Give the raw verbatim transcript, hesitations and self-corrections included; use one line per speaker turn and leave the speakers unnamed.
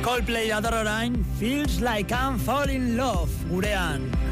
Coldplay dator orain, Feels Like I'm Falling in Love, gurean.